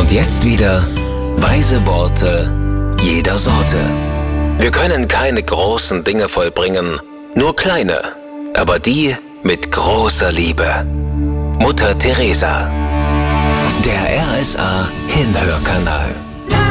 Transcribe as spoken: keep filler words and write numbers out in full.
Und jetzt wieder weise Worte jeder Sorte. Wir können keine großen Dinge vollbringen, nur kleine, aber die mit großer Liebe. Mutter Teresa. Der R S A Hinhörkanal.